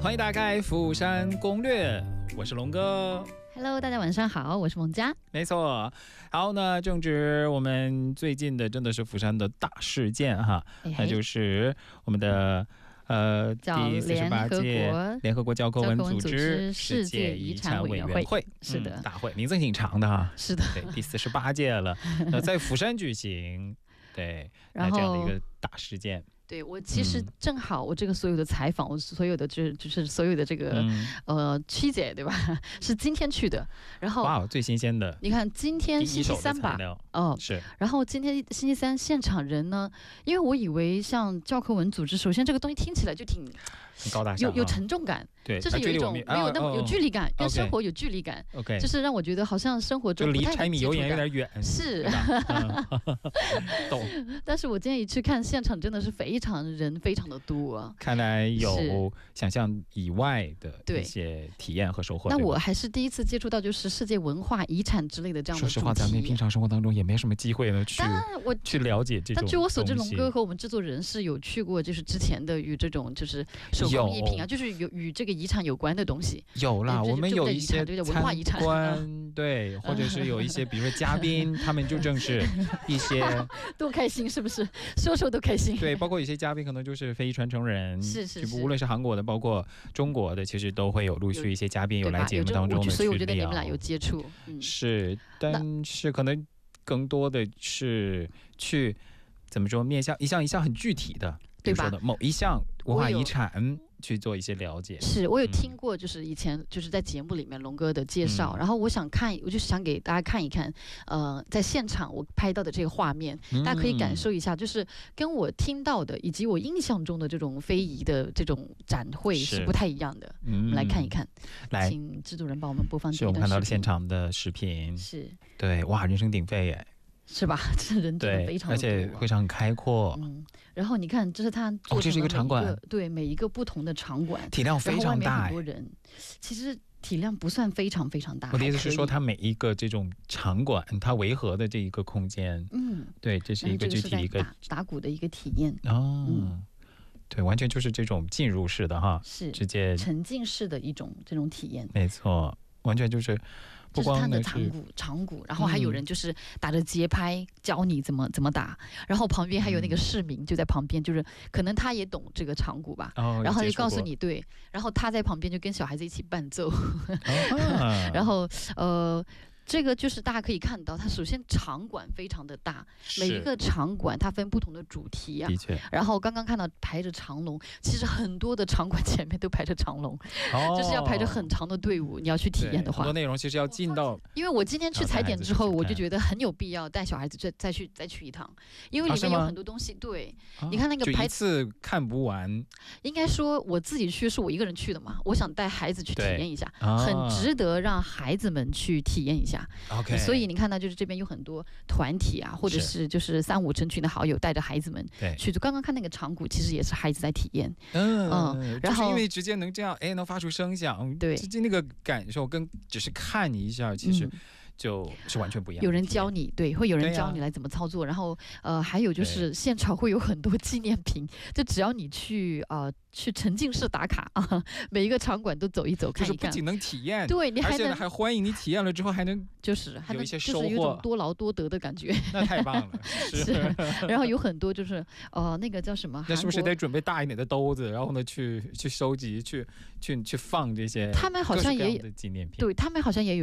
欢迎打开釜山攻略，我是龙哥。 Hello， 大家晚上好，我是蒙佳。 没错，好，那正值我们最近的真的是釜山的大事件哈，那就是我们的第48届联合国教科文组织世界遗产委员会， 是的， 大会名字挺长的哈， 是的， 对，第48届了，在釜山举行，对，那这样的一个大事件。 对，我其实正好我这个所有的采访，我所有的就是所有的这个曲姐对吧，是今天去的，然后哇，最新鲜的， 你看今天星期三吧， 是， 然后今天星期三现场人呢，因为我以为像教科文组织，首先这个东西听起来就挺高大上， 有沉重感， 对， 就是有一种没有那么有距离感，跟生活有距离感 ，OK， 就是让我觉得好像生活中就离柴米油盐有点远， 是， 懂。 但是我今天一去看现场，真的是人非常的多啊， 看来有想象以外的一些体验和收获。 那我还是第一次接触到就是世界文化遗产之类的这样的主题。 说实话，咱们平常生活当中也没什么机会呢去了解这种。 但据我所知，龙哥和我们制作人是有去过，就是之前的与这种就是手工艺品啊，就是与这个遗产有关的东西。 有啦，我们有一些文化遗产对，或者是有一些，比如说嘉宾，他们就正是一些多开心，是不是？说都开心。 对，包括一些嘉宾可能就是非遗传承人， 是， 无论是韩国的，包括中国的，其实都会有陆续一些嘉宾有来节目当中的去聊。 所以我觉得你们俩有接触， 是，但是可能更多的是去怎么说，面向一项很具体的，比如说的某一项文化遗产去做一些了解。 是我有听过，就是以前就是在节目里面龙哥的介绍，然后我就想给大家看一看，在现场我拍到的这个画面，大家可以感受一下，就是跟我听到的以及我印象中的这种非遗的这种展会是不太一样的。我们来看一看，来，请制作人帮我们播放。 是我们看到了现场的视频， 是对，哇，人声鼎沸耶。 是吧？这人真的非常多， 而且会场很开阔。 然后你看，这是他做这是一个场馆， 对，每一个不同的场馆， 体量非常大。 很多人，其实体量不算非常非常大。 我的意思是说，它每一个这种场馆，它围合的这一个空间，对，这是一个具体一个打鼓的一个体验对，完全就是这种进入式的哈， 是直接沉浸式的这种体验， 没错，完全就是不光的长鼓，然后还有人就是打着节拍教你怎么打，然后旁边还有那个市民就在旁边，就是可能他也懂这个长鼓吧，然后就告诉你对，然后他在旁边就跟小孩子一起伴奏，然后这个就是大家可以看到，它首先场馆非常的大，每一个场馆它分不同的主题啊， 的确。 然后刚刚看到排着长龙，其实很多的场馆前面都排着长龙，就是要排着很长的队伍。你要去体验的话， 很多内容其实要进到。 因为我今天去踩点之后，我就觉得很有必要带小孩子再去一趟，因为里面有很多东西。对，你看那个一次看不完。 应该说我自己去是我一个人去的嘛，我想带孩子去体验一下，很值得让孩子们去体验一下。 OK， 所以你看到就是这边有很多团体啊，或者是就是3、5成群的好友带着孩子们去。刚刚看那个场鼓，其实也是孩子在体验。 然后因为直接能这样，能发出声响， 对， 那个感受跟只是看一下，其实就是完全不一样。 有人教你，对，会有人教你来怎么操作。然后还有就是现场会有很多纪念品，就只要你去沉浸式打卡啊，每一个场馆都走一走看一看， 就是不仅能体验， 对，你而且还欢迎你体验了之后还能有一些收获， 就是有一种多劳多得的感觉。 那太棒了， 是。然后有很多就是那个叫什么？ 那是不是得准备大一点的兜子，然后呢去收集去放这些？ 他们好像也有的纪念品， 对他们好像也有。